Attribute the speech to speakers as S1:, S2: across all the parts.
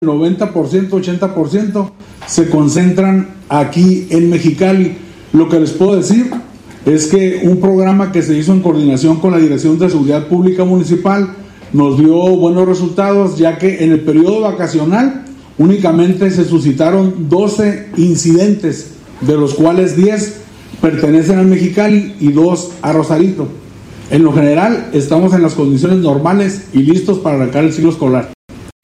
S1: 90%, 80% se concentran aquí en Mexicali. Lo que les puedo decir es que un programa que se hizo en coordinación con la Dirección de Seguridad Pública Municipal nos dio buenos resultados, ya que en el periodo vacacional únicamente se suscitaron 12 incidentes, de los cuales 10 pertenecen a Mexicali y 2 a Rosarito. En lo general, estamos en las condiciones normales y listos para arrancar el ciclo escolar.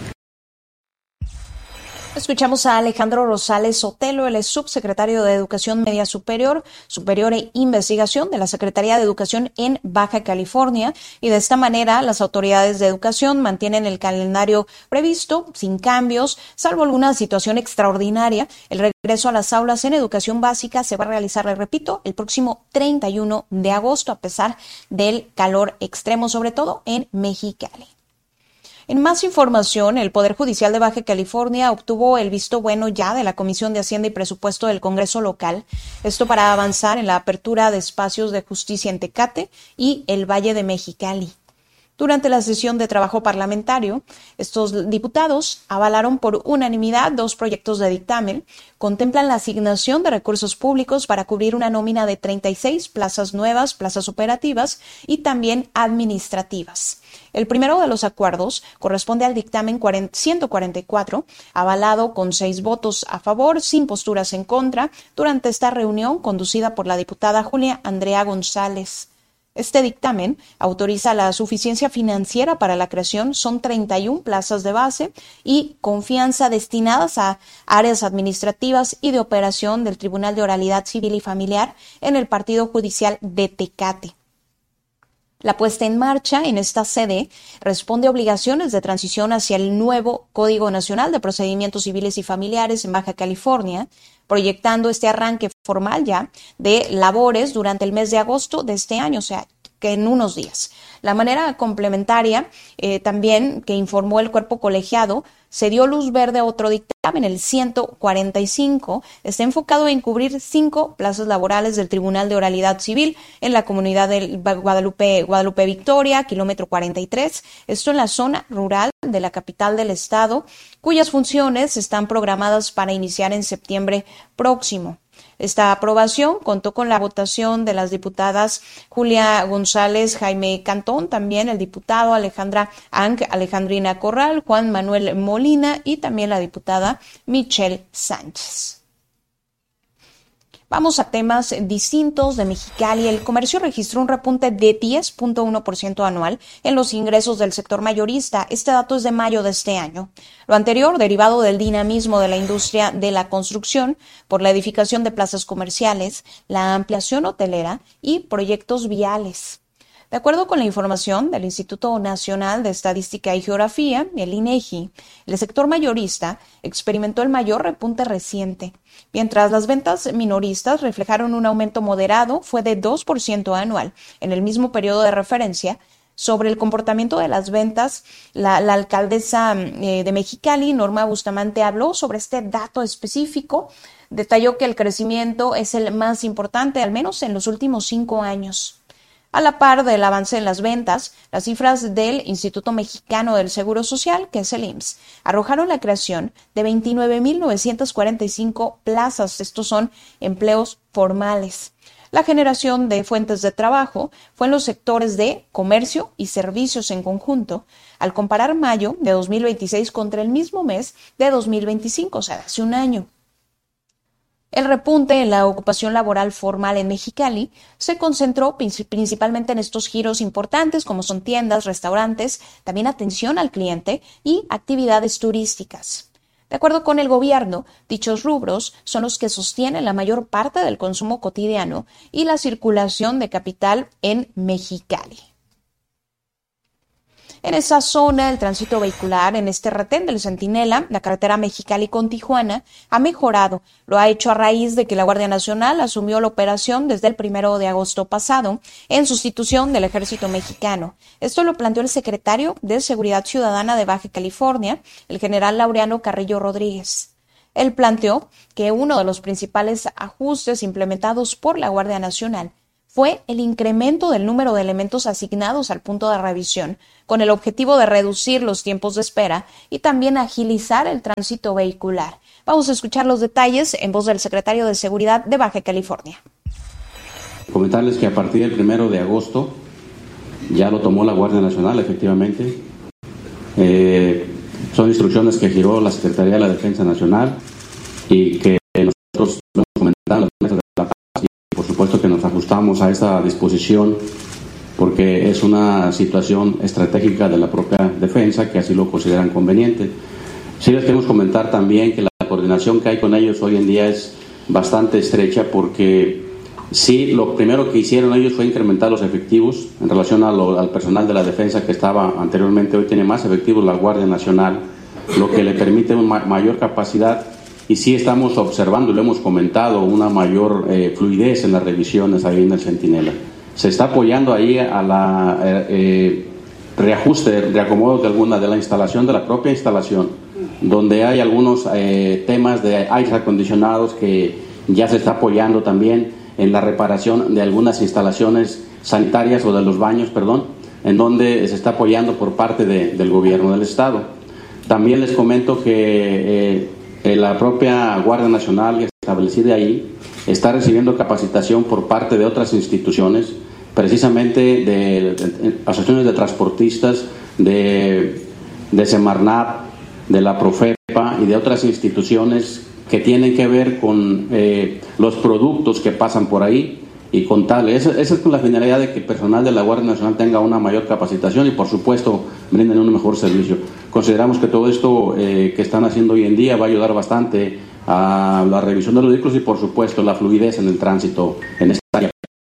S2: Escuchamos a Alejandro Rosales Sotelo, él es subsecretario de Educación Media Superior e Investigación de la Secretaría de Educación en Baja California, y de esta manera las autoridades de educación mantienen el calendario previsto sin cambios, salvo alguna situación extraordinaria. El regreso a las aulas en educación básica se va a realizar, les repito, el próximo 31 de agosto, a pesar del calor extremo, sobre todo en Mexicali. En más información, el Poder Judicial de Baja California obtuvo el visto bueno ya de la Comisión de Hacienda y Presupuesto del Congreso local, esto para avanzar en la apertura de espacios de justicia en Tecate y el Valle de Mexicali. Durante la sesión de trabajo parlamentario, estos diputados avalaron por unanimidad 2 proyectos de dictamen. Contemplan la asignación de recursos públicos para cubrir una nómina de 36 plazas nuevas, plazas operativas y también administrativas. El primero de los acuerdos corresponde al dictamen 144, avalado con 6 votos a favor, sin posturas en contra, durante esta reunión conducida por la diputada Julia Andrea González. Este dictamen autoriza la suficiencia financiera para la creación, son 31 plazas de base y confianza destinadas a áreas administrativas y de operación del Tribunal de Oralidad Civil y Familiar en el Partido Judicial de Tecate. La puesta en marcha en esta sede responde a obligaciones de transición hacia el nuevo Código Nacional de Procedimientos Civiles y Familiares en Baja California, proyectando este arranque formal ya de labores durante el mes de agosto de este año, o sea, que en unos días. La manera complementaria también que informó el cuerpo colegiado, se dio luz verde a otro dictamen, el 145, está enfocado en cubrir 5 plazas laborales del Tribunal de Oralidad Civil en la comunidad de Guadalupe Victoria, kilómetro 43, esto en la zona rural de la capital del estado, cuyas funciones están programadas para iniciar en septiembre próximo. Esta aprobación contó con la votación de las diputadas Julia González, Jaime Cantón, también el diputado Alejandrina Corral, Juan Manuel Molina y también la diputada Michelle Sánchez. Vamos a temas distintos de Mexicali. El comercio registró un repunte de 10.1% anual en los ingresos del sector mayorista. Este dato es de mayo de este año. Lo anterior derivado del dinamismo de la industria de la construcción por la edificación de plazas comerciales, la ampliación hotelera y proyectos viales. De acuerdo con la información del Instituto Nacional de Estadística y Geografía, el INEGI, el sector mayorista experimentó el mayor repunte reciente, mientras las ventas minoristas reflejaron un aumento moderado, fue de 2% anual. En el mismo periodo de referencia, sobre el comportamiento de las ventas, la alcaldesa de Mexicali, Norma Bustamante, habló sobre este dato específico. Detalló que el crecimiento es el más importante, al menos en los últimos 5 años. A la par del avance en las ventas, las cifras del Instituto Mexicano del Seguro Social, que es el IMSS, arrojaron la creación de 29.945 plazas. Estos son empleos formales. La generación de fuentes de trabajo fue en los sectores de comercio y servicios en conjunto, al comparar mayo de 2026 contra el mismo mes de 2025, o sea, hace un año. El repunte en la ocupación laboral formal en Mexicali se concentró principalmente en estos giros importantes como son tiendas, restaurantes, también atención al cliente y actividades turísticas. De acuerdo con el gobierno, dichos rubros son los que sostienen la mayor parte del consumo cotidiano y la circulación de capital en Mexicali. En esa zona, el tránsito vehicular en este retén del Centinela, la carretera Mexicali con Tijuana, ha mejorado. Lo ha hecho a raíz de que la Guardia Nacional asumió la operación desde el 1 de agosto pasado en sustitución del Ejército Mexicano. Esto lo planteó el secretario de Seguridad Ciudadana de Baja California, el general Laureano Carrillo Rodríguez. Él planteó que uno de los principales ajustes implementados por la Guardia Nacional fue el incremento del número de elementos asignados al punto de revisión, con el objetivo de reducir los tiempos de espera y también agilizar el tránsito vehicular. Vamos a escuchar los detalles en voz del secretario de Seguridad de Baja California.
S3: Comentarles que a partir del 1 de agosto ya lo tomó la Guardia Nacional, efectivamente. Son instrucciones que giró la Secretaría de la Defensa Nacional y que nosotros nos comentamos en las mesas de la paz y por supuesto que nos ajustamos a esta disposición porque es una situación estratégica de la propia defensa que así lo consideran conveniente. Sí les queremos comentar también que la coordinación que hay con ellos hoy en día es bastante estrecha porque sí, lo primero que hicieron ellos fue incrementar los efectivos en relación al personal de la defensa que estaba anteriormente. Hoy tiene más efectivos la Guardia Nacional, lo que le permite una mayor capacidad y sí estamos observando, lo hemos comentado, una mayor fluidez en las revisiones ahí en el Centinela. Se está apoyando ahí a la reacomodo de la instalación, de la propia instalación, donde hay algunos temas de aires acondicionados que ya se está apoyando también en la reparación de algunas instalaciones sanitarias o de los baños, en donde se está apoyando por parte del gobierno del estado. También les comento que la propia Guardia Nacional establecida ahí está recibiendo capacitación por parte de otras instituciones, precisamente de asociaciones de transportistas, de Semarnat, de la Profepa y de otras instituciones que tienen que ver con los productos que pasan por ahí y con tal. Esa es con la finalidad de que el personal de la Guardia Nacional tenga una mayor capacitación y por supuesto brinden un mejor servicio. Consideramos que todo esto que están haciendo hoy en día va a ayudar bastante a la revisión de los vehículos y por supuesto la fluidez en el tránsito en esta área.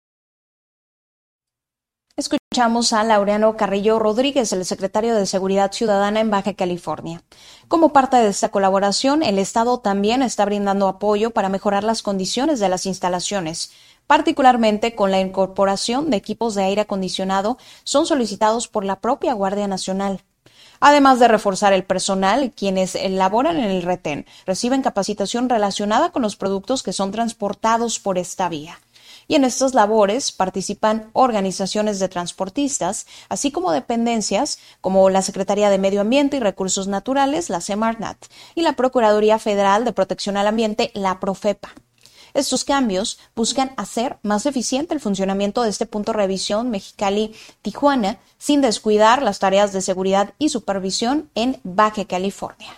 S2: Escuchamos a Laureano Carrillo Rodríguez, el secretario de Seguridad Ciudadana en Baja California. Como parte de esta colaboración, el Estado también está brindando apoyo para mejorar las condiciones de las instalaciones, particularmente con la incorporación de equipos de aire acondicionado, son solicitados por la propia Guardia Nacional. Además de reforzar el personal, quienes laboran en el retén reciben capacitación relacionada con los productos que son transportados por esta vía. Y en estas labores participan organizaciones de transportistas, así como dependencias como la Secretaría de Medio Ambiente y Recursos Naturales, la Semarnat, y la Procuraduría Federal de Protección al Ambiente, la Profepa. Estos cambios buscan hacer más eficiente el funcionamiento de este punto de revisión Mexicali-Tijuana, sin descuidar las tareas de seguridad y supervisión en Baja California.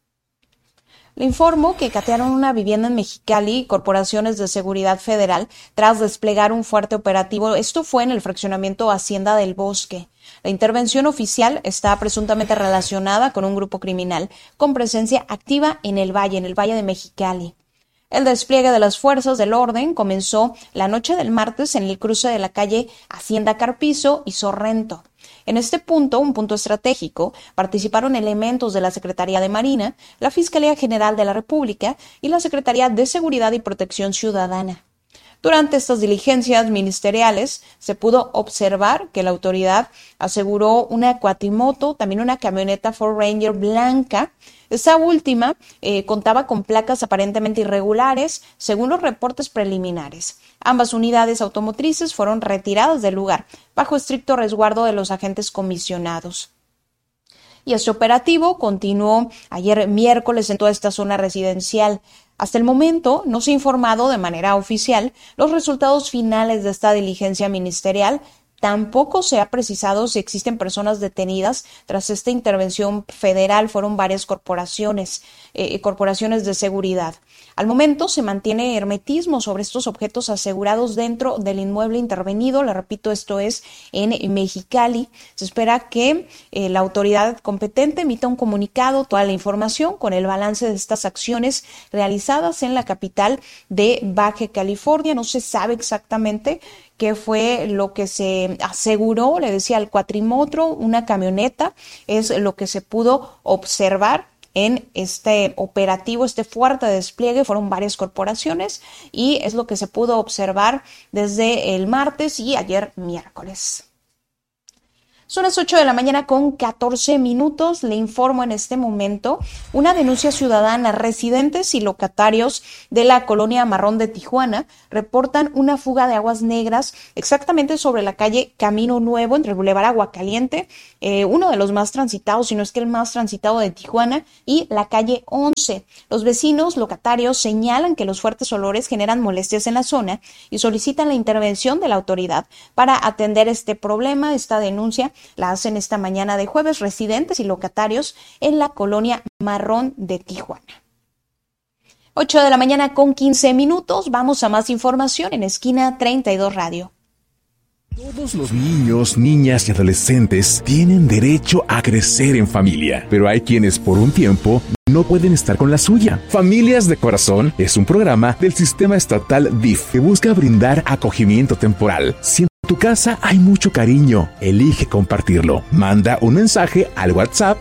S2: Le informo que catearon una vivienda en Mexicali, corporaciones de seguridad federal, tras desplegar un fuerte operativo. Esto fue en el fraccionamiento Hacienda del Bosque. La intervención oficial está presuntamente relacionada con un grupo criminal con presencia activa en el Valle de Mexicali. El despliegue de las fuerzas del orden comenzó la noche del martes en el cruce de la calle Hacienda Carpizo y Sorrento. En este punto, un punto estratégico, participaron elementos de la Secretaría de Marina, la Fiscalía General de la República y la Secretaría de Seguridad y Protección Ciudadana. Durante estas diligencias ministeriales se pudo observar que la autoridad aseguró una cuatrimoto, también una camioneta Ford Ranger blanca. Esta última contaba con placas aparentemente irregulares, según los reportes preliminares. Ambas unidades automotrices fueron retiradas del lugar, bajo estricto resguardo de los agentes comisionados. Y este operativo continuó ayer miércoles en toda esta zona residencial. Hasta el momento no se ha informado de manera oficial los resultados finales de esta diligencia ministerial. Tampoco se ha precisado si existen personas detenidas tras esta intervención federal. Fueron varias corporaciones de seguridad. Al momento se mantiene hermetismo sobre estos objetos asegurados dentro del inmueble intervenido. Le repito, esto es en Mexicali. Se espera que la autoridad competente emita un comunicado, toda la información con el balance de estas acciones realizadas en la capital de Baja California. No se sabe exactamente qué fue lo que se aseguró. Le decía, el cuatrimotro, una camioneta, es lo que se pudo observar en este operativo, este fuerte despliegue. Fueron varias corporaciones y es lo que se pudo observar desde el martes y ayer miércoles. Son las 8 de la mañana con 14 minutos. Le informo en este momento una denuncia ciudadana. Residentes y locatarios de la colonia Marrón de Tijuana reportan una fuga de aguas negras exactamente sobre la calle Camino Nuevo entre el Boulevard Aguacaliente, uno de los más transitados, si no es que el más transitado de Tijuana, y la calle 11. Los vecinos locatarios señalan que los fuertes olores generan molestias en la zona y solicitan la intervención de la autoridad para atender este problema. Esta denuncia la hacen esta mañana de jueves residentes y locatarios en la colonia Marrón de Tijuana. 8 de la mañana con 15 minutos. Vamos a más información en Esquina 32 Radio.
S4: Todos los niños, niñas y adolescentes tienen derecho a crecer en familia, pero hay quienes por un tiempo no pueden estar con la suya. Familias de Corazón es un programa del sistema estatal DIF que busca brindar acogimiento temporal. Si en tu casa hay mucho cariño, elige compartirlo. Manda un mensaje al WhatsApp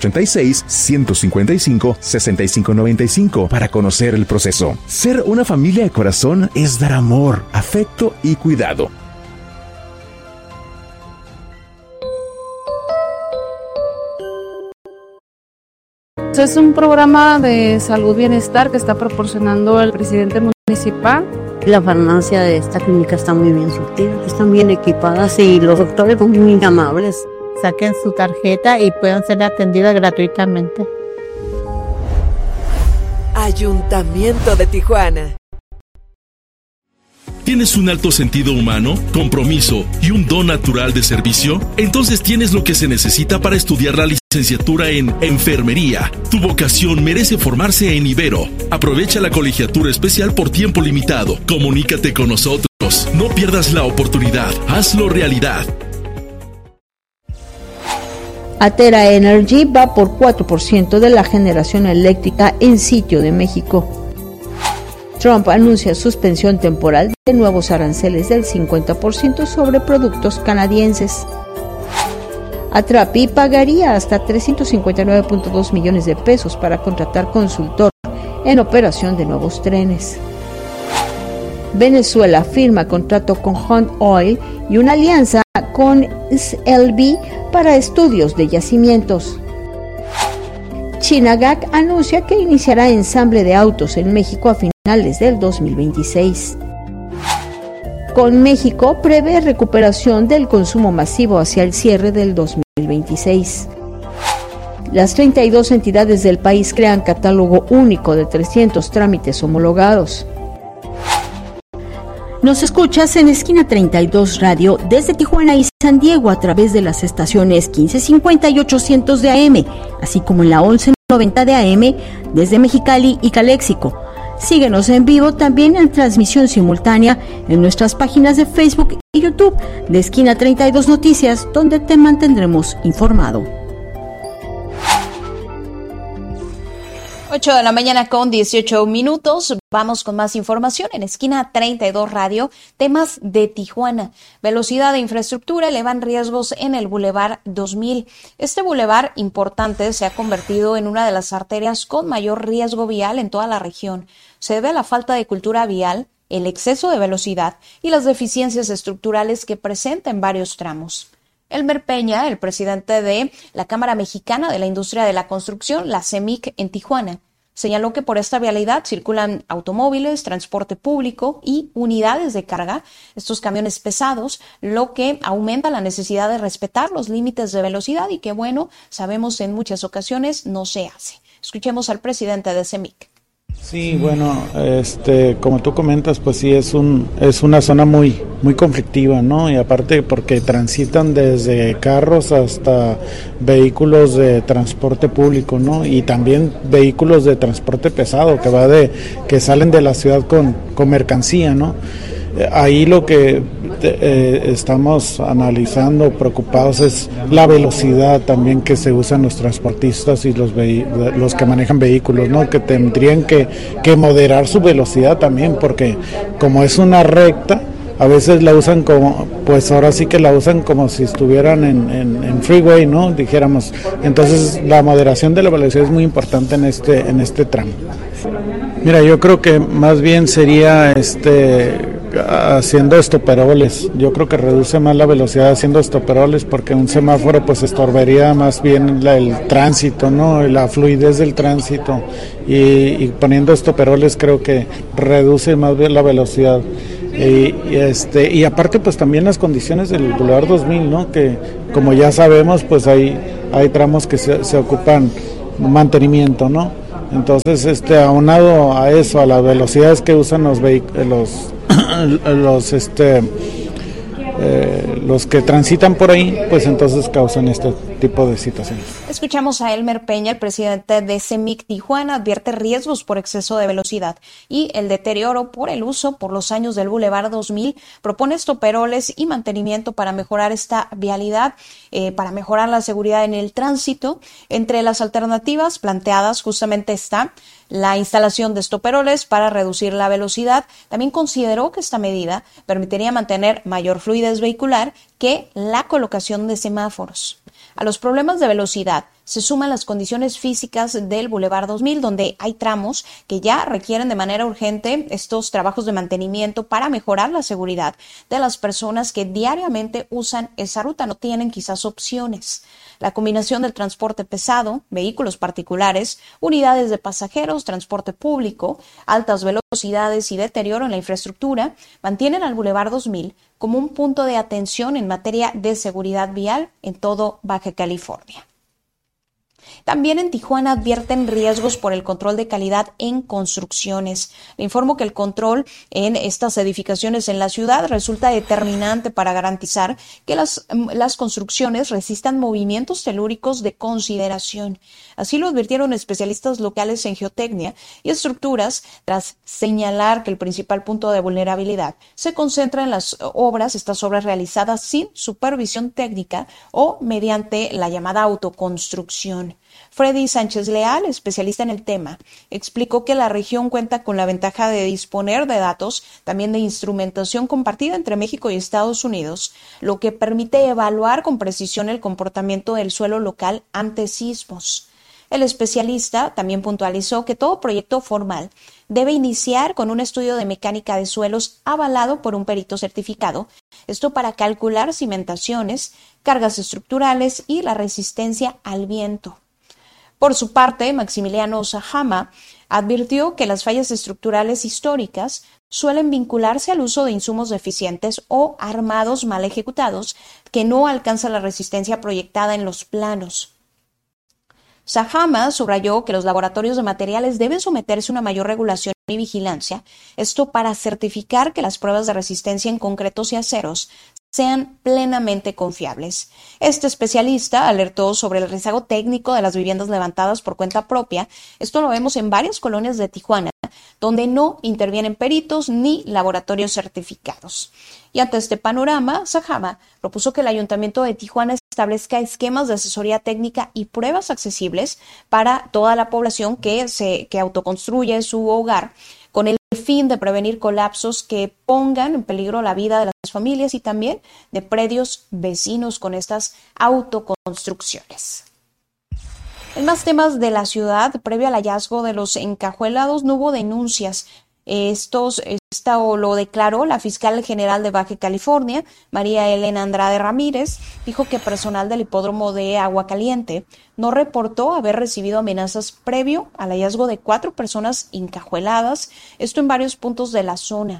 S4: 686-155-6595 para conocer el proceso. Ser una familia de corazón es dar amor, afecto y cuidado.
S5: Es un programa de salud bienestar que está proporcionando el presidente municipal.
S6: La farmacia de esta clínica está muy bien surtida, están bien equipadas y los doctores son muy amables.
S7: Saquen su tarjeta y puedan ser atendidas gratuitamente.
S8: Ayuntamiento de Tijuana.
S9: ¿Tienes un alto sentido humano, compromiso y un don natural de servicio? Entonces tienes lo que se necesita para estudiar la licenciatura en Enfermería. Tu vocación merece formarse en Ibero. Aprovecha la colegiatura especial por tiempo limitado. Comunícate con nosotros. No pierdas la oportunidad. Hazlo realidad.
S10: Atera Energy va por 4% de la generación eléctrica en sitio de México. Trump anuncia suspensión temporal de nuevos aranceles del 50% sobre productos canadienses. Atrapi pagaría hasta 359.2 millones de pesos para contratar consultor en operación de nuevos trenes. Venezuela firma contrato con Hunt Oil y una alianza con SLB para estudios de yacimientos. Chinagac anuncia que iniciará ensamble de autos en México a finales del 2026. Con México prevé recuperación del consumo masivo hacia el cierre del 2026. Las 32 entidades del país crean catálogo único de 300 trámites homologados. Nos escuchas en Esquina 32 Radio desde Tijuana y San Diego a través de las estaciones 1550 y 800 de AM, así como en la 1190 de AM desde Mexicali y Caléxico. Síguenos en vivo también en transmisión simultánea en nuestras páginas de Facebook y YouTube de Esquina 32 Noticias, donde te mantendremos informado.
S2: 8 de la mañana con 18 minutos. Vamos con más información en Esquina 32 Radio. Temas de Tijuana. Velocidad de infraestructura elevan riesgos en el Boulevard 2000. Este bulevar importante se ha convertido en una de las arterias con mayor riesgo vial en toda la región. Se debe a la falta de cultura vial, el exceso de velocidad y las deficiencias estructurales que presenta en varios tramos. Elmer Peña, el presidente de la Cámara Mexicana de la Industria de la Construcción, la CEMIC en Tijuana, señaló que por esta vialidad circulan automóviles, transporte público y unidades de carga, estos camiones pesados, lo que aumenta la necesidad de respetar los límites de velocidad y que, bueno, sabemos en muchas ocasiones no se hace. Escuchemos al presidente de CEMIC.
S11: Sí, bueno, como tú comentas, pues sí es una zona muy conflictiva, ¿no? Y aparte porque transitan desde carros hasta vehículos de transporte público, ¿no? Y también vehículos de transporte pesado que salen de la ciudad con mercancía, ¿no? Ahí lo que estamos analizando, preocupados, es la velocidad también que se usan los transportistas y los que manejan vehículos, ¿no? Que tendrían que moderar su velocidad también, porque como es una recta, a veces la usan como, pues ahora sí que la usan como si estuvieran en freeway, ¿no? Dijéramos. Entonces la moderación de la velocidad es muy importante en este tramo. Mira, yo creo que más bien sería haciendo estoperoles. Yo creo que reduce más la velocidad haciendo estoperoles, porque un semáforo pues estorbaría más bien el tránsito, ¿no? La fluidez del tránsito, y poniendo estoperoles creo que reduce más bien la velocidad. Y aparte pues también las condiciones del Boulevard 2000, ¿no? Que como ya sabemos pues hay tramos que se ocupan mantenimiento, ¿no? Entonces aunado a eso, a las velocidades que usan los que transitan por ahí, pues entonces causan este tipo de situaciones.
S2: Escuchamos a Elmer Peña, el presidente de CEMIC Tijuana, advierte riesgos por exceso de velocidad y el deterioro por el uso por los años del Boulevard 2000. Propone estoperoles y mantenimiento para mejorar esta vialidad, para mejorar la seguridad en el tránsito. Entre las alternativas planteadas justamente está la instalación de estoperoles para reducir la velocidad. También consideró que esta medida permitiría mantener mayor fluidez vehicular que la colocación de semáforos. A los problemas de velocidad se suman las condiciones físicas del Boulevard 2000, donde hay tramos que ya requieren de manera urgente estos trabajos de mantenimiento para mejorar la seguridad de las personas que diariamente usan esa ruta. No tienen quizás opciones. La combinación del transporte pesado, vehículos particulares, unidades de pasajeros, transporte público, altas velocidades y deterioro en la infraestructura mantienen al Boulevard 2000 como un punto de atención en materia de seguridad vial en todo Baja California. También en Tijuana advierten riesgos por el control de calidad en construcciones. Le informo que el control en estas edificaciones en la ciudad resulta determinante para garantizar que las construcciones resistan movimientos telúricos de consideración. Así lo advirtieron especialistas locales en geotecnia y estructuras, tras señalar que el principal punto de vulnerabilidad se concentra en estas obras realizadas sin supervisión técnica o mediante la llamada autoconstrucción. Freddy Sánchez Leal, especialista en el tema, explicó que la región cuenta con la ventaja de disponer de datos, también de instrumentación compartida entre México y Estados Unidos, lo que permite evaluar con precisión el comportamiento del suelo local ante sismos. El especialista también puntualizó que todo proyecto formal debe iniciar con un estudio de mecánica de suelos avalado por un perito certificado, esto para calcular cimentaciones, cargas estructurales y la resistencia al viento. Por su parte, Maximiliano Sajama advirtió que las fallas estructurales históricas suelen vincularse al uso de insumos deficientes o armados mal ejecutados que no alcanzan la resistencia proyectada en los planos. Sajama subrayó que los laboratorios de materiales deben someterse a una mayor regulación y vigilancia, esto para certificar que las pruebas de resistencia en concretos y aceros sean plenamente confiables. Este especialista alertó sobre el rezago técnico de las viviendas levantadas por cuenta propia. Esto lo vemos en varias colonias de Tijuana, donde no intervienen peritos ni laboratorios certificados. Y ante este panorama, Sajama propuso que el Ayuntamiento de Tijuana establezca esquemas de asesoría técnica y pruebas accesibles para toda la población que autoconstruye su hogar, con el fin de prevenir colapsos que pongan en peligro la vida de las familias y también de predios vecinos con estas autoconstrucciones. En más temas de la ciudad, previo al hallazgo de los encajuelados, no hubo denuncias. Esto lo declaró la fiscal general de Baja California, María Elena Andrade Ramírez. Dijo que personal del hipódromo de Aguacaliente no reportó haber recibido amenazas previo al hallazgo de 4 personas encajueladas, esto en varios puntos de la zona.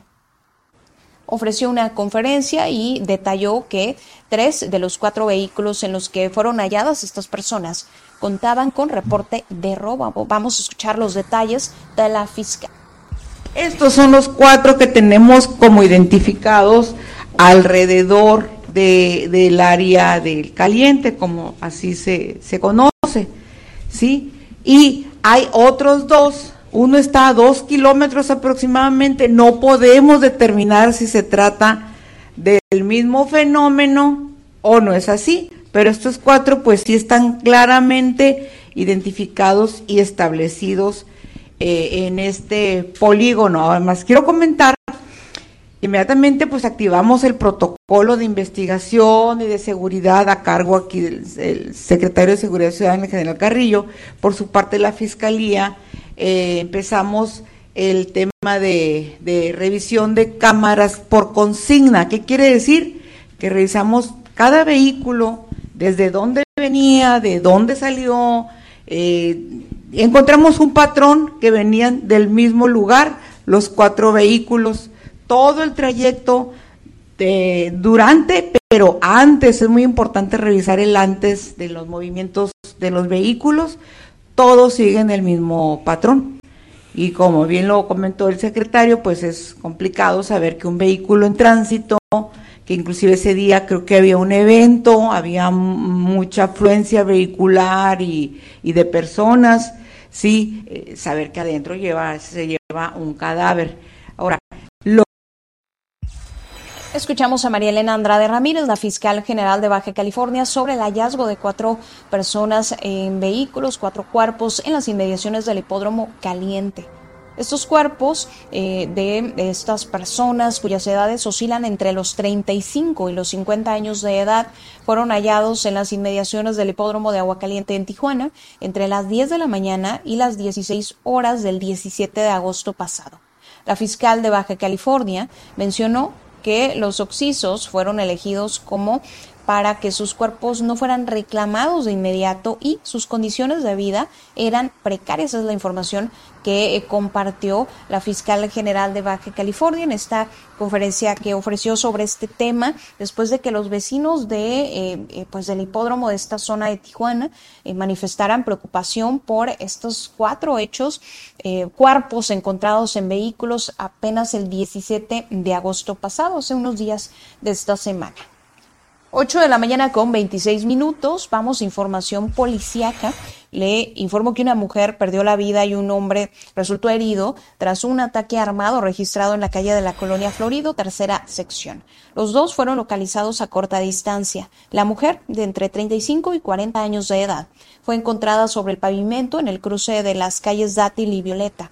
S2: Ofreció una conferencia y detalló que 3 de los 4 vehículos en los que fueron halladas estas personas contaban con reporte de robo. Vamos a escuchar los detalles de la fiscal.
S12: Estos son los 4 que tenemos como identificados alrededor del área del Caliente, como así se conoce, ¿sí? Y hay otros 2, uno está a 2 kilómetros aproximadamente, no podemos determinar si se trata del mismo fenómeno o no es así, pero estos 4 pues sí están claramente identificados y establecidos en este polígono. Además, quiero comentar, inmediatamente pues activamos el protocolo de investigación y de seguridad a cargo aquí del secretario de Seguridad Ciudadana, el general Carrillo. Por su parte, la Fiscalía, empezamos el tema de revisión de cámaras por consigna. ¿Qué quiere decir? Que revisamos cada vehículo, desde dónde venía, de dónde salió, encontramos un patrón que venían del mismo lugar, los 4 vehículos, todo el trayecto durante, pero antes, es muy importante revisar el antes de los movimientos de los vehículos, todos siguen el mismo patrón. Y como bien lo comentó el secretario, pues es complicado saber que un vehículo en tránsito, que inclusive ese día creo que había un evento, había mucha afluencia vehicular y de personas, sí, saber que adentro se lleva un cadáver. Ahora,
S2: Escuchamos a María Elena Andrade Ramírez, la fiscal general de Baja California, sobre el hallazgo de 4 personas en vehículos, 4 cuerpos en las inmediaciones del hipódromo Caliente. Estos cuerpos de estas personas cuyas edades oscilan entre los 35 y los 50 años de edad fueron hallados en las inmediaciones del hipódromo de Aguacaliente en Tijuana entre las 10 de la mañana y las 16 horas del 17 de agosto pasado. La fiscal de Baja California mencionó que los occisos fueron elegidos como para que sus cuerpos no fueran reclamados de inmediato y sus condiciones de vida eran precarias. Esa es la información que compartió la fiscal general de Baja California en esta conferencia que ofreció sobre este tema, después de que los vecinos del hipódromo de esta zona de Tijuana manifestaran preocupación por estos 4 hechos, cuerpos encontrados en vehículos apenas el 17 de agosto pasado, hace unos días de esta semana. 8 de la mañana con 26 minutos, vamos a información policíaca. Le informo que una mujer perdió la vida y un hombre resultó herido tras un ataque armado registrado en la calle de la Colonia Florido, tercera sección. Los 2 fueron localizados a corta distancia. La mujer, de entre 35 y 40 años de edad, fue encontrada sobre el pavimento en el cruce de las calles Dátil y Violeta.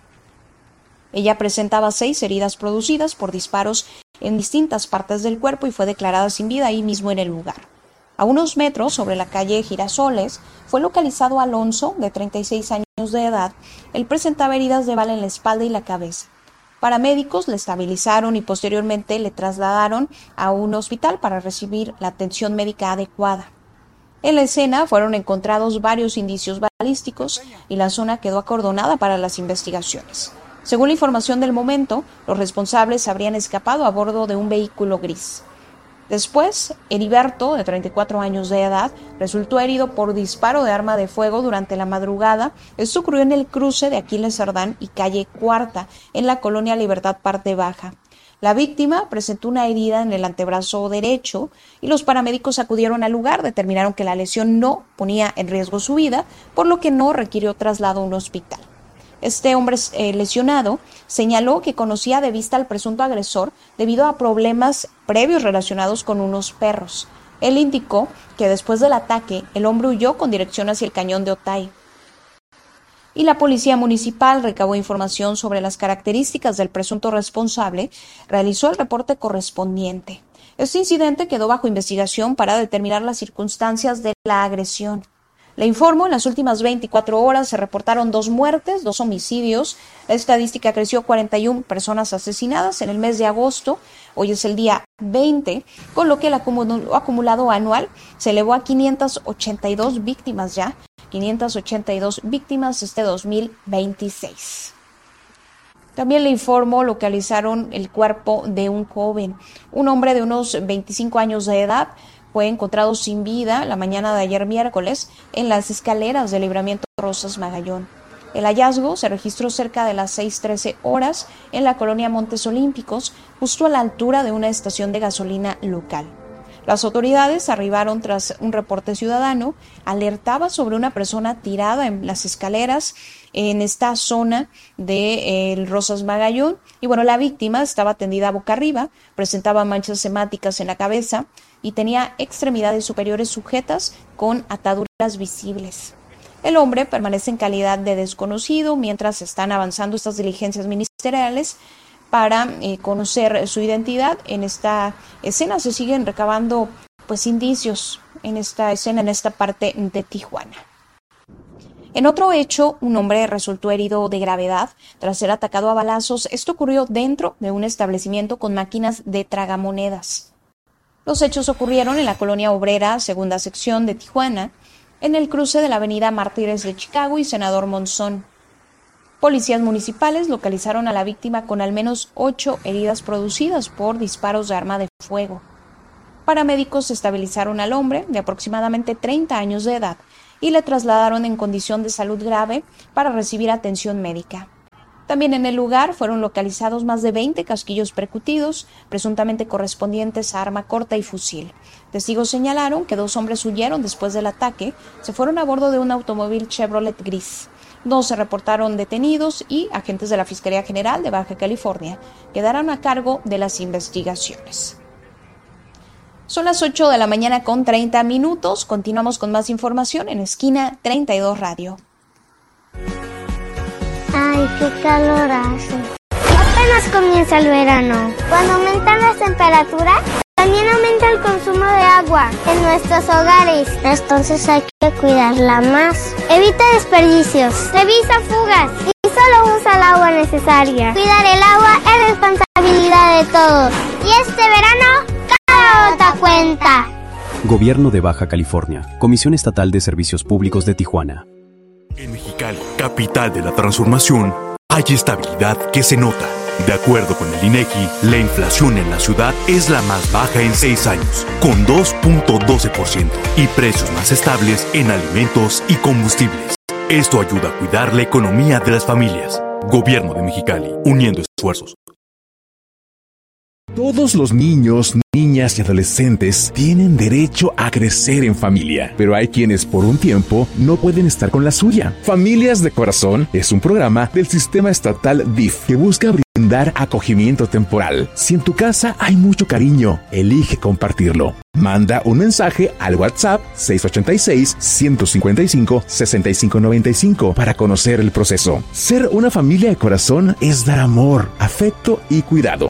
S2: Ella presentaba 6 heridas producidas por disparos en distintas partes del cuerpo y fue declarada sin vida ahí mismo en el lugar. A unos metros, sobre la calle Girasoles, fue localizado Alonso, de 36 años de edad. Él presentaba heridas de bala en la espalda y la cabeza. Paramédicos le estabilizaron y posteriormente le trasladaron a un hospital para recibir la atención médica adecuada. En la escena fueron encontrados varios indicios balísticos y la zona quedó acordonada para las investigaciones. Según la información del momento, los responsables habrían escapado a bordo de un vehículo gris. Después, Heriberto, de 34 años de edad, resultó herido por disparo de arma de fuego durante la madrugada. Esto ocurrió en el cruce de Aquiles Cerdán y calle Cuarta, en la colonia Libertad Parte Baja. La víctima presentó una herida en el antebrazo derecho y los paramédicos acudieron al lugar, determinaron que la lesión no ponía en riesgo su vida, por lo que no requirió traslado a un hospital. Este hombre lesionado señaló que conocía de vista al presunto agresor debido a problemas previos relacionados con unos perros. Él indicó que después del ataque, el hombre huyó con dirección hacia el cañón de Otay. Y la policía municipal recabó información sobre las características del presunto responsable, realizó el reporte correspondiente. Este incidente quedó bajo investigación para determinar las circunstancias de la agresión. Le informo, en las últimas 24 horas se reportaron 2 muertes, 2 homicidios. La estadística creció 41 personas asesinadas en el mes de agosto. Hoy es el día 20, con lo que el acumulado anual se elevó a 582 víctimas ya. 582 víctimas este 2026. También le informo, localizaron el cuerpo de un joven, un hombre de unos 25 años de edad. Fue encontrado sin vida la mañana de ayer miércoles en las escaleras del Libramiento Rosas Magallón. El hallazgo se registró cerca de las 6:13 horas en la colonia Montes Olímpicos, justo a la altura de una estación de gasolina local. Las autoridades arribaron tras un reporte ciudadano, alertaba sobre una persona tirada en las escaleras en esta zona de Rosas Magallón. Y bueno, la víctima estaba tendida boca arriba, presentaba manchas hemáticas en la cabeza y tenía extremidades superiores sujetas con ataduras visibles. El hombre permanece en calidad de desconocido mientras están avanzando estas diligencias ministeriales para conocer su identidad. En esta escena se siguen recabando indicios en esta escena, en esta parte de Tijuana. En otro hecho, un hombre resultó herido de gravedad tras ser atacado a balazos. Esto ocurrió dentro de un establecimiento con máquinas de tragamonedas. Los hechos ocurrieron en la colonia obrera, segunda sección de Tijuana, en el cruce de la avenida Mártires de Chicago y Senador Monzón. Policías municipales localizaron a la víctima con al menos 8 heridas producidas por disparos de arma de fuego. Paramédicos estabilizaron al hombre, de aproximadamente 30 años de edad, y le trasladaron en condición de salud grave para recibir atención médica. También en el lugar fueron localizados más de 20 casquillos percutidos, presuntamente correspondientes a arma corta y fusil. Testigos señalaron que 2 hombres huyeron después del ataque, se fueron a bordo de un automóvil Chevrolet gris. 2 se reportaron detenidos y agentes de la Fiscalía General de Baja California quedaron a cargo de las investigaciones. Son las 8 de la mañana con 30 minutos. Continuamos con más información en Esquina 32 Radio.
S13: Ay, qué calor hace. Apenas comienza el verano. Cuando aumentan las temperaturas, también aumenta el consumo de agua en nuestros hogares. Entonces hay que cuidarla más. Evita desperdicios, revisa fugas y solo usa el agua necesaria. Cuidar el agua es responsabilidad de todos. Y este verano, cada gota cuenta.
S14: Gobierno de Baja California, Comisión Estatal de Servicios Públicos de Tijuana.
S15: En Mexicali, capital de la transformación, hay estabilidad que se nota. De acuerdo con el INEGI, la inflación en la ciudad es la más baja en 6 años, con 2.12%, y precios más estables en alimentos y combustibles. Esto ayuda a cuidar la economía de las familias. Gobierno de Mexicali, uniendo esfuerzos.
S4: Todos los niños, niñas y adolescentes tienen derecho a crecer en familia, pero hay quienes por un tiempo no pueden estar con la suya. Familias de Corazón es un programa del sistema estatal DIF que busca brindar acogimiento temporal. Si en tu casa hay mucho cariño, elige compartirlo. Manda un mensaje al WhatsApp 686-155-6595 para conocer el proceso. Ser una familia de corazón es dar amor, afecto y cuidado.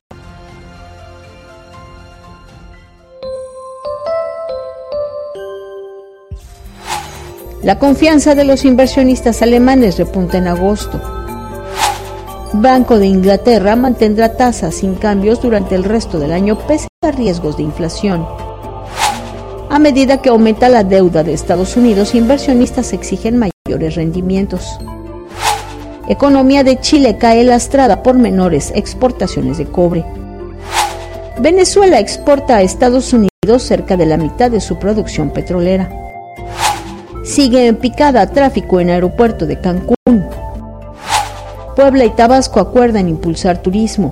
S10: La confianza de los inversionistas alemanes repunta en agosto. Banco de Inglaterra mantendrá tasas sin cambios durante el resto del año pese a riesgos de inflación. A medida que aumenta la deuda de Estados Unidos, inversionistas exigen mayores rendimientos. Economía de Chile cae lastrada por menores exportaciones de cobre. Venezuela exporta a Estados Unidos cerca de la mitad de su producción petrolera. Sigue en picada tráfico en aeropuerto de Cancún. Puebla y Tabasco acuerdan impulsar turismo.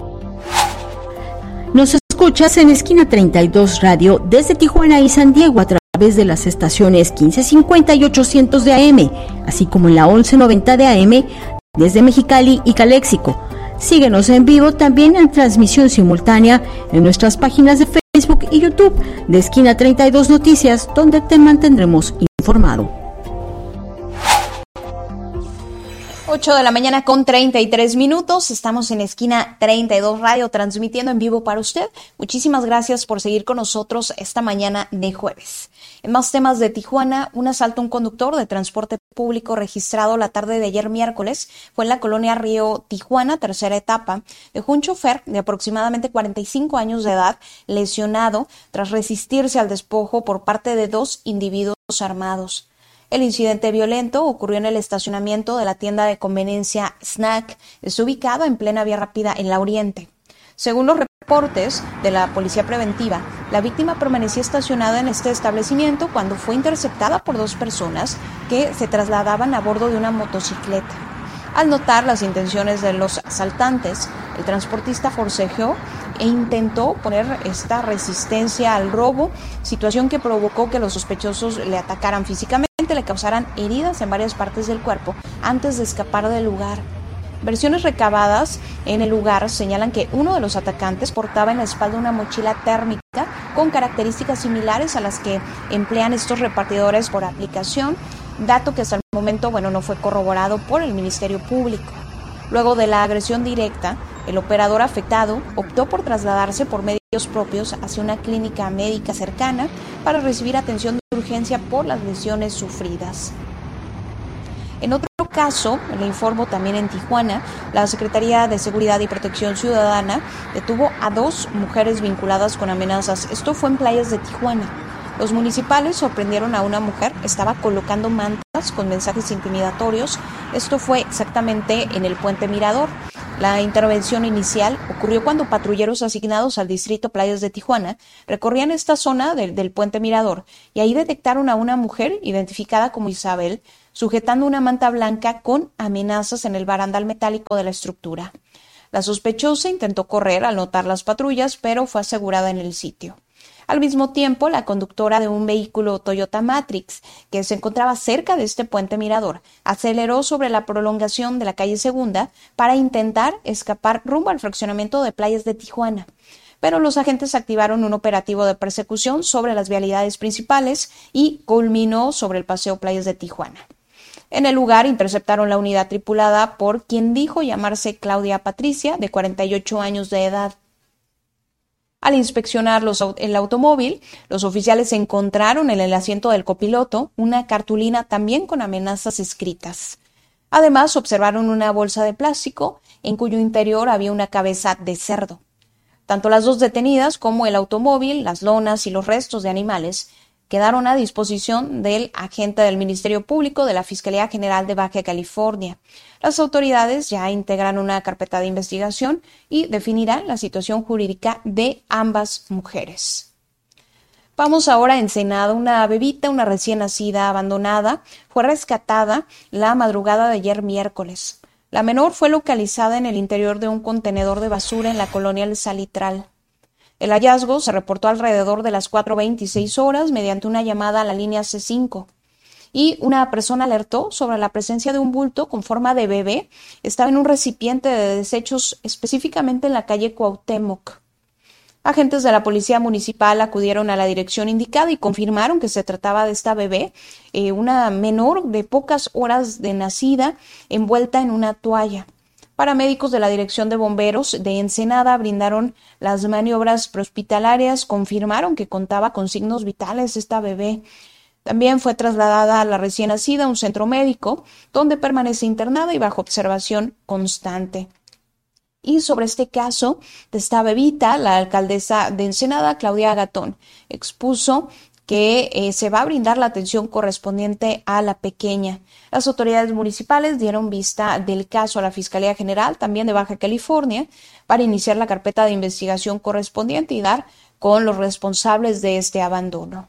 S10: Nos escuchas en Esquina 32 Radio desde Tijuana y San Diego a través de las estaciones 1550 y 800 de AM, así como en la 1190 de AM desde Mexicali y Caléxico. Síguenos en vivo también en transmisión simultánea en nuestras páginas de Facebook y YouTube de Esquina 32 Noticias, donde te mantendremos informado.
S2: 8 de la mañana con 33 minutos. Estamos en Esquina 32 Radio transmitiendo en vivo para usted. Muchísimas gracias por seguir con nosotros esta mañana de jueves. En más temas de Tijuana, un asalto a un conductor de transporte público registrado la tarde de ayer miércoles fue en la colonia Río Tijuana, tercera etapa. Dejó un chofer de aproximadamente 45 años de edad lesionado tras resistirse al despojo por parte de 2 individuos armados. El incidente violento ocurrió en el estacionamiento de la tienda de conveniencia Snack, es ubicado en plena vía rápida en la Oriente. Según los reportes de la policía preventiva, la víctima permanecía estacionada en este establecimiento cuando fue interceptada por 2 personas que se trasladaban a bordo de una motocicleta. Al notar las intenciones de los asaltantes, el transportista forcejeó e intentó poner esta resistencia al robo, situación que provocó que los sospechosos le atacaran físicamente, le causaran heridas en varias partes del cuerpo antes de escapar del lugar. Versiones recabadas en el lugar señalan que uno de los atacantes portaba en la espalda una mochila térmica con características similares a las que emplean estos repartidores por aplicación, dato que hasta el momento no fue corroborado por el Ministerio Público. Luego de la agresión directa, el operador afectado optó por trasladarse por medios propios hacia una clínica médica cercana para recibir atención de urgencia por las lesiones sufridas. En otro caso, le informo también en Tijuana, la Secretaría de Seguridad y Protección Ciudadana detuvo a 2 mujeres vinculadas con amenazas. Esto fue en playas de Tijuana. Los municipales sorprendieron a una mujer, estaba colocando mantas con mensajes intimidatorios. Esto fue exactamente en el Puente Mirador. La intervención inicial ocurrió cuando patrulleros asignados al distrito Playas de Tijuana recorrían esta zona del Puente Mirador y ahí detectaron a una mujer identificada como Isabel sujetando una manta blanca con amenazas en el barandal metálico de la estructura. La sospechosa intentó correr al notar las patrullas, pero fue asegurada en el sitio. Al mismo tiempo, la conductora de un vehículo Toyota Matrix, que se encontraba cerca de este puente mirador, aceleró sobre la prolongación de la calle Segunda para intentar escapar rumbo al fraccionamiento de Playas de Tijuana. Pero los agentes activaron un operativo de persecución sobre las vialidades principales y culminó sobre el paseo Playas de Tijuana. En el lugar interceptaron la unidad tripulada por quien dijo llamarse Claudia Patricia, de 48 años de edad. Al inspeccionar el automóvil, los oficiales encontraron en el asiento del copiloto una cartulina también con amenazas escritas. Además, observaron una bolsa de plástico en cuyo interior había una cabeza de cerdo. Tanto las 2 detenidas como el automóvil, las lonas y los restos de animales quedaron a disposición del agente del Ministerio Público de la Fiscalía General de Baja California. Las autoridades ya integran una carpeta de investigación y definirán la situación jurídica de ambas mujeres. Vamos ahora a Ensenada. Una bebita, una recién nacida abandonada, fue rescatada la madrugada de ayer miércoles. La menor fue localizada en el interior de un contenedor de basura en la colonia El Salitral. El hallazgo se reportó alrededor de las 4:26 horas mediante una llamada a la línea C5 y una persona alertó sobre la presencia de un bulto con forma de bebé. Estaba en un recipiente de desechos específicamente en la calle Cuauhtémoc. Agentes de la Policía Municipal acudieron a la dirección indicada y confirmaron que se trataba de esta bebé, una menor de pocas horas de nacida, envuelta en una toalla. Paramédicos de la Dirección de Bomberos de Ensenada brindaron las maniobras prehospitalarias, confirmaron que contaba con signos vitales esta bebé. También fue trasladada a la recién nacida a un centro médico, donde permanece internada y bajo observación constante. Y sobre este caso de esta bebita, la alcaldesa de Ensenada, Claudia Gatón, expuso que se va a brindar la atención correspondiente a la pequeña. Las autoridades municipales dieron vista del caso a la Fiscalía General, también de Baja California, para iniciar la carpeta de investigación correspondiente y dar con los responsables de este abandono.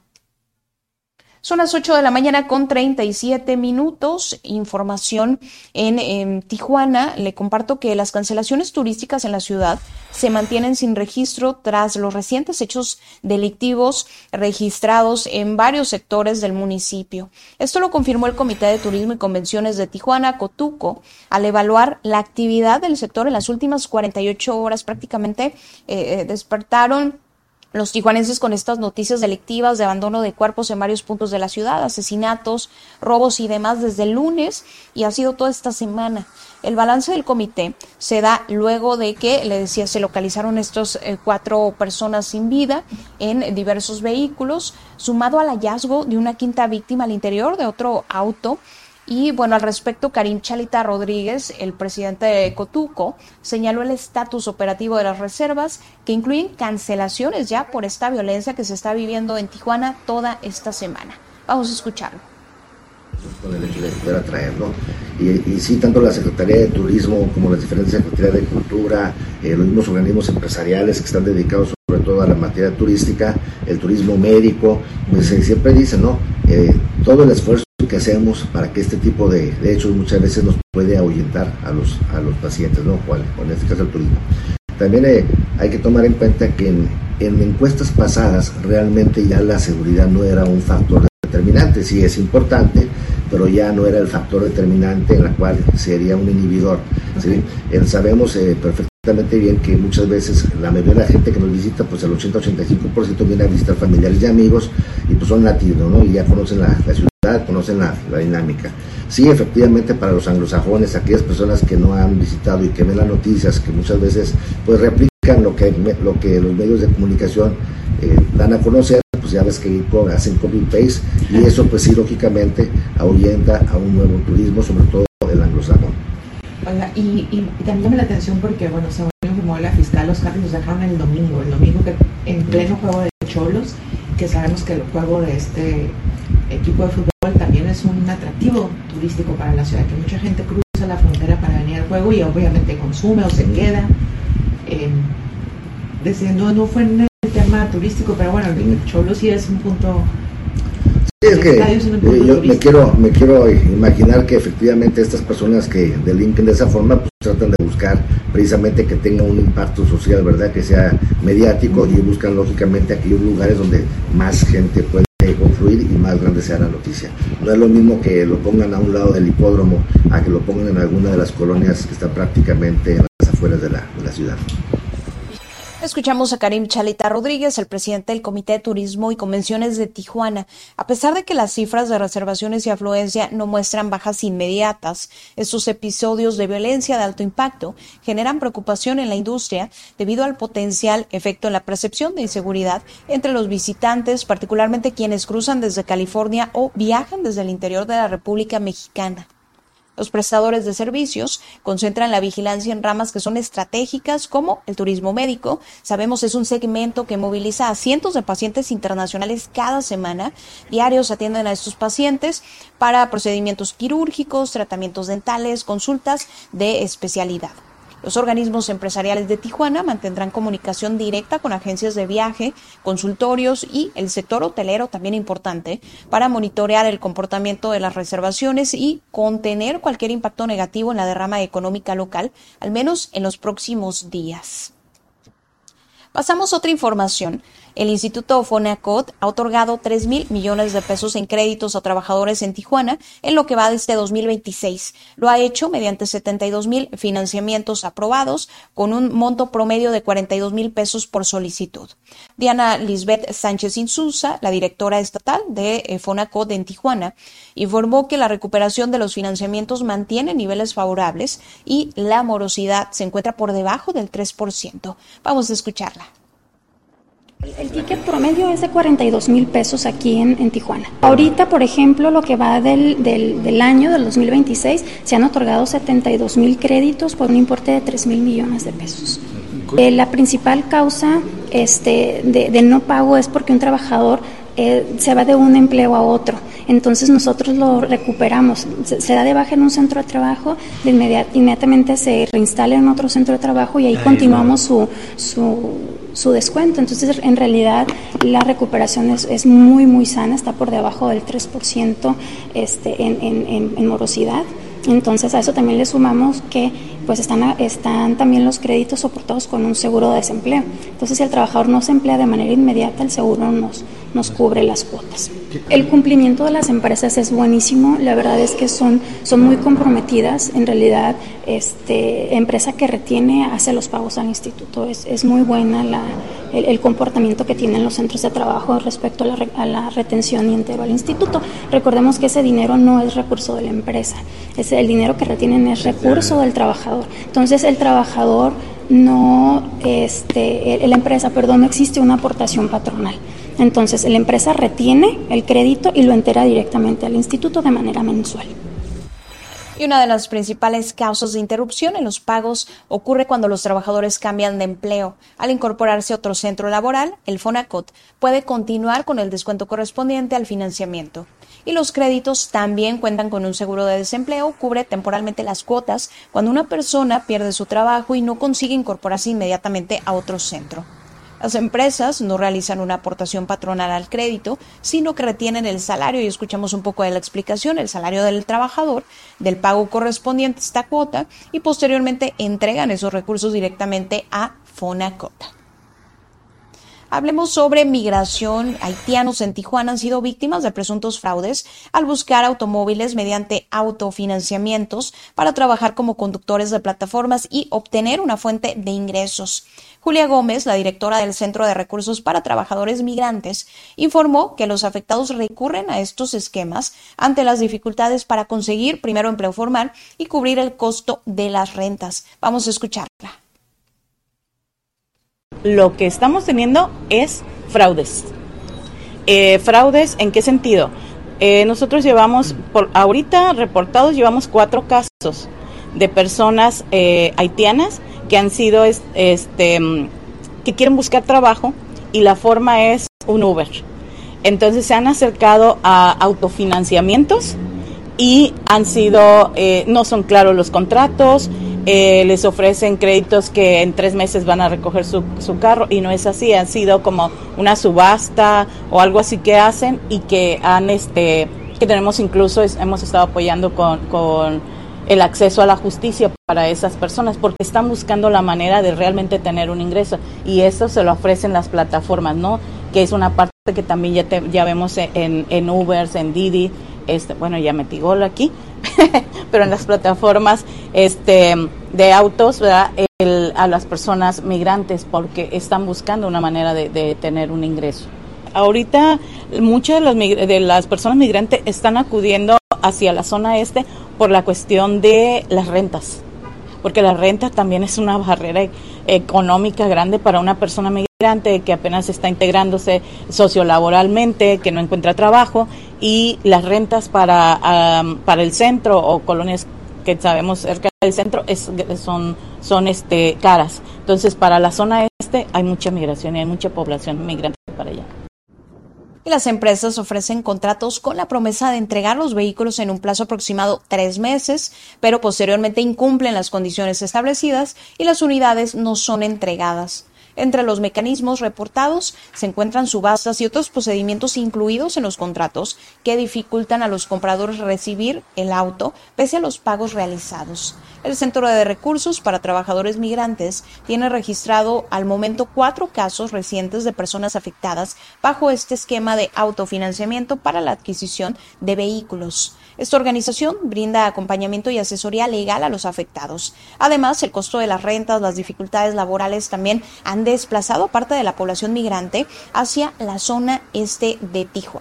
S2: Son las 8 de la mañana con 37 minutos. Información en Tijuana. Le comparto que las cancelaciones turísticas en la ciudad se mantienen sin registro tras los recientes hechos delictivos registrados en varios sectores del municipio. Esto lo confirmó el Comité de Turismo y Convenciones de Tijuana, Cotuco, al evaluar la actividad del sector en las últimas 48 horas. Prácticamente despertaron los tijuanenses con estas noticias delictivas de abandono de cuerpos en varios puntos de la ciudad, asesinatos, robos y demás desde el lunes, y ha sido toda esta semana. El balance del comité se da luego de que, le decía, se localizaron estos 4 personas sin vida en diversos vehículos, sumado al hallazgo de una quinta víctima al interior de otro auto. Y bueno, al respecto, Karim Chalita Rodríguez, el presidente de Cotuco, señaló el estatus operativo de las reservas, que incluyen cancelaciones ya por esta violencia que se está viviendo en Tijuana toda esta semana. Vamos a escucharlo.
S16: Con el hecho de poder atraerlo, y sí, tanto la Secretaría de Turismo como las diferentes Secretarías de Cultura, los mismos organismos empresariales que están dedicados sobre todo a la materia turística, el turismo médico, pues siempre dicen, ¿no? Todo el esfuerzo que hacemos para que este tipo de hechos muchas veces nos puede ahuyentar a los pacientes, ¿no? O en este caso el turismo. También hay que tomar en cuenta que en encuestas pasadas realmente ya la seguridad no era un factor determinante. Sí es importante, pero ya no era el factor determinante en la cual sería un inhibidor, ¿sí? Sabemos perfectamente bien que muchas veces la mayoría de la gente que nos visita, pues el 80-85% viene a visitar familiares y amigos, y pues son latinos, ¿no? Y ya conocen la ciudad, conocen la dinámica. Sí, efectivamente, para los anglosajones, aquellas personas que no han visitado y que ven las noticias, que muchas veces pues replican lo que los medios de comunicación dan a conocer, pues pues ya ves que hacen copy-paste, y eso pues sí, lógicamente, ahuyenta a un nuevo turismo, sobre todo el anglosajón.
S17: Oiga, y también llama la atención porque, bueno, según informó la fiscal, los carros los dejaron el domingo que en pleno juego de Cholos, que sabemos que el juego de este equipo de fútbol también es un atractivo turístico para la ciudad, que mucha gente cruza la frontera para venir al juego y obviamente consume o se queda. No fue en el tema turístico, pero bueno, el Cholos sí es un punto.
S16: Sí, es que yo me quiero imaginar que efectivamente estas personas que delinquen de esa forma pues tratan de buscar precisamente que tenga un impacto social, ¿verdad? Que sea mediático, y buscan lógicamente aquellos lugares donde más gente puede confluir y más grande sea la noticia. No es lo mismo que lo pongan a un lado del hipódromo a que lo pongan en alguna de las colonias que están prácticamente en las afueras de la ciudad.
S2: Escuchamos a Karim Chalita Rodríguez, el presidente del Comité de Turismo y Convenciones de Tijuana. A pesar de que las cifras de reservaciones y afluencia no muestran bajas inmediatas, estos episodios de violencia de alto impacto generan preocupación en la industria debido al potencial efecto en la percepción de inseguridad entre los visitantes, particularmente quienes cruzan desde California o viajan desde el interior de la República Mexicana. Los prestadores de servicios concentran la vigilancia en ramas que son estratégicas, como el turismo médico. Sabemos es un segmento que moviliza a cientos de pacientes internacionales cada semana. Diarios atienden a estos pacientes para procedimientos quirúrgicos, tratamientos dentales, consultas de especialidad. Los organismos empresariales de Tijuana mantendrán comunicación directa con agencias de viaje, consultorios y el sector hotelero, también importante, para monitorear el comportamiento de las reservaciones y contener cualquier impacto negativo en la derrama económica local, al menos en los próximos días. Pasamos a otra información. El Instituto Fonacot ha otorgado 3,000 millones de pesos en créditos a trabajadores en Tijuana en lo que va de este 2026. Lo ha hecho mediante 72,000 financiamientos aprobados con un monto promedio de 42,000 pesos por solicitud. Diana Lisbeth Sánchez Insulza, la directora estatal de Fonacot en Tijuana, informó que la recuperación de los financiamientos mantiene niveles favorables y la morosidad se encuentra por debajo del 3%. Vamos a escucharla.
S18: El ticket promedio es de 42,000 pesos aquí en Tijuana. Ahorita, por ejemplo, lo que va del año, del 2026, se han otorgado 72,000 créditos por un importe de 3,000 millones de pesos. La principal causa de no pago es porque un trabajador se va de un empleo a otro. Entonces nosotros lo recuperamos, se da de baja en un centro de trabajo, inmediatamente se reinstala en otro centro de trabajo y ahí continuamos su descuento. Entonces en realidad la recuperación es muy muy sana, está por debajo del 3% en morosidad. Entonces a eso también le sumamos que pues están también los créditos soportados con un seguro de desempleo. Entonces si el trabajador no se emplea de manera inmediata, el seguro nos cubre las cuotas. El cumplimiento de las empresas es buenísimo, la verdad es que son muy comprometidas. En realidad, empresa que retiene hace los pagos al instituto. Es muy buena el comportamiento que tienen los centros de trabajo respecto a la retención y entero al instituto. Recordemos que ese dinero no es recurso de la empresa, el dinero que retienen es recurso del trabajador. Entonces el trabajador no existe una aportación patronal. Entonces la empresa retiene el crédito y lo entera directamente al instituto de manera mensual.
S2: Y una de las principales causas de interrupción en los pagos ocurre cuando los trabajadores cambian de empleo. Al incorporarse a otro centro laboral, el Fonacot puede continuar con el descuento correspondiente al financiamiento. Y los créditos también cuentan con un seguro de desempleo, cubre temporalmente las cuotas cuando una persona pierde su trabajo y no consigue incorporarse inmediatamente a otro centro. Las empresas no realizan una aportación patronal al crédito, sino que retienen el salario, y escuchamos un poco de la explicación, el salario del trabajador, del pago correspondiente a esta cuota, y posteriormente entregan esos recursos directamente a Fonacot. Hablemos sobre migración. Haitianos en Tijuana han sido víctimas de presuntos fraudes al buscar automóviles mediante autofinanciamientos para trabajar como conductores de plataformas y obtener una fuente de ingresos. Julia Gómez, la directora del Centro de Recursos para Trabajadores Migrantes, informó que los afectados recurren a estos esquemas ante las dificultades para conseguir primero empleo formal y cubrir el costo de las rentas. Vamos a escucharla.
S19: Lo que estamos teniendo es fraudes. Fraudes, ¿en qué sentido? Nosotros llevamos, ahorita reportados, llevamos 4 casos de personas haitianas que han sido, que quieren buscar trabajo y la forma es un Uber. Entonces se han acercado a autofinanciamientos y han sido, no son claros los contratos, les ofrecen créditos que en 3 meses van a recoger su carro y no es así, han sido como una subasta o algo así que hacen y que han, que tenemos incluso, hemos estado apoyando con el acceso a la justicia para esas personas porque están buscando la manera de realmente tener un ingreso y eso se lo ofrecen las plataformas, ¿no? Que es una parte que también ya vemos en Ubers, en Didi, bueno, ya metí gol aquí, pero en las plataformas de autos, ¿verdad? A las personas migrantes porque están buscando una manera de tener un ingreso. Ahorita muchas de las personas migrantes están acudiendo hacia la zona por la cuestión de las rentas, porque la renta también es una barrera económica grande para una persona migrante que apenas está integrándose sociolaboralmente, que no encuentra trabajo, y las rentas para el centro o colonias que sabemos cerca del centro son caras. Entonces, para la zona hay mucha migración y hay mucha población migrante para allá.
S2: Y las empresas ofrecen contratos con la promesa de entregar los vehículos en un plazo aproximado 3 meses, pero posteriormente incumplen las condiciones establecidas y las unidades no son entregadas. Entre los mecanismos reportados se encuentran subastas y otros procedimientos incluidos en los contratos que dificultan a los compradores recibir el auto pese a los pagos realizados. El Centro de Recursos para Trabajadores Migrantes tiene registrado al momento 4 casos recientes de personas afectadas bajo este esquema de autofinanciamiento para la adquisición de vehículos. Esta organización brinda acompañamiento y asesoría legal a los afectados. Además, el costo de las rentas, las dificultades laborales también han desplazado a parte de la población migrante hacia la zona este de Tijuana.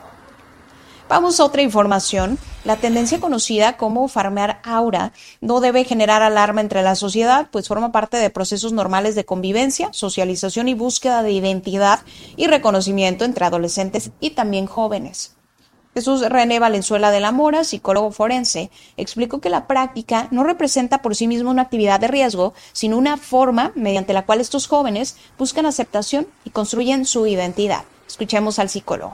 S2: Vamos a otra información. La tendencia conocida como farmear aura no debe generar alarma entre la sociedad, pues forma parte de procesos normales de convivencia, socialización y búsqueda de identidad y reconocimiento entre adolescentes y también jóvenes. Jesús René Valenzuela de la Mora, psicólogo forense, explicó que la práctica no representa por sí misma una actividad de riesgo, sino una forma mediante la cual estos jóvenes buscan aceptación y construyen su identidad. Escuchemos al psicólogo.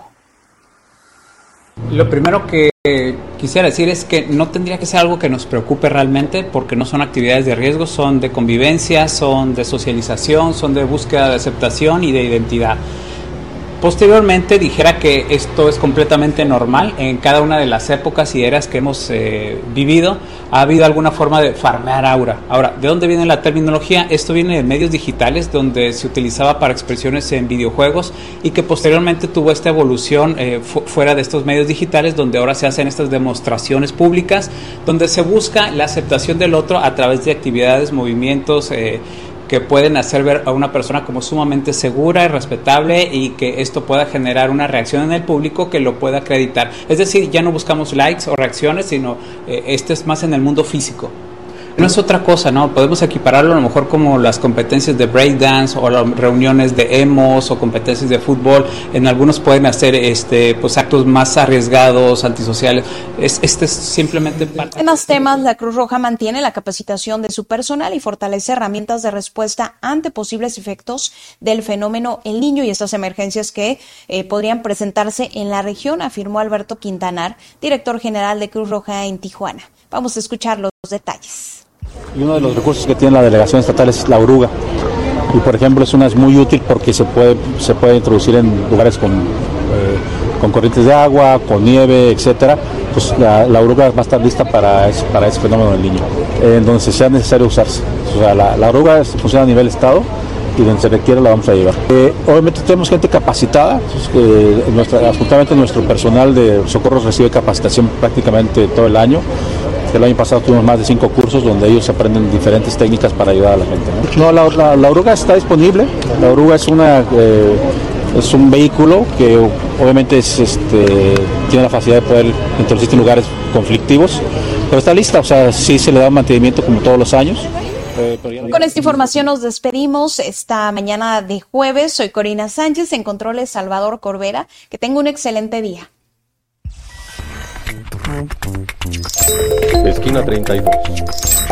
S20: Lo primero que quisiera decir es que no tendría que ser algo que nos preocupe realmente, porque no son actividades de riesgo, son de convivencia, son de socialización, son de búsqueda de aceptación y de identidad. Posteriormente dijera que esto es completamente normal en cada una de las épocas y eras que hemos vivido. Ha habido alguna forma de farmear aura. Ahora, ¿de dónde viene la terminología? Esto viene de medios digitales donde se utilizaba para expresiones en videojuegos y que posteriormente tuvo esta evolución fuera de estos medios digitales, donde ahora se hacen estas demostraciones públicas donde se busca la aceptación del otro a través de actividades, movimientos, que pueden hacer ver a una persona como sumamente segura y respetable y que esto pueda generar una reacción en el público que lo pueda acreditar. Es decir, ya no buscamos likes o reacciones, sino este es más en el mundo físico. No es otra cosa, ¿no? Podemos equipararlo a lo mejor como las competencias de breakdance o las reuniones de emos o competencias de fútbol. En algunos pueden hacer pues actos más arriesgados, antisociales. Este es simplemente parte.
S2: En más temas, la Cruz Roja mantiene la capacitación de su personal y fortalece herramientas de respuesta ante posibles efectos del fenómeno El Niño y estas emergencias que podrían presentarse en la región, afirmó Alberto Quintanar, director general de Cruz Roja en Tijuana. Vamos a escuchar los detalles.
S21: Y uno de los recursos que tiene la delegación estatal es la oruga. Y por ejemplo es muy útil porque se puede introducir en lugares con corrientes de agua, con nieve, etcétera. Pues la oruga va a estar lista para ese fenómeno del Niño, en donde sea necesario usarse. O sea, la oruga funciona a nivel estado y donde se requiere la vamos a llevar. Obviamente tenemos gente capacitada, absolutamente nuestro personal de socorros recibe capacitación prácticamente todo el año. El año pasado tuvimos más de 5 cursos donde ellos aprenden diferentes técnicas para ayudar a la gente, ¿no? La oruga está disponible. La oruga es un vehículo que obviamente tiene la facilidad de poder introducirse en lugares conflictivos, pero está lista, o sea, sí se le da un mantenimiento como todos los años
S2: Con esta información nos despedimos esta mañana de jueves. Soy Corina Sánchez, en controles Salvador Corbera. Que tenga un excelente día.
S1: Esquina 32.